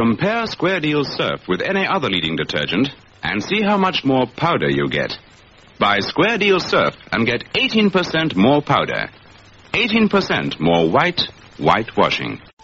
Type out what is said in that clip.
Compare Square Deal Surf with any other leading detergent and see how much more powder you get. Buy Square Deal Surf and get 18% more powder. 18% more white washing.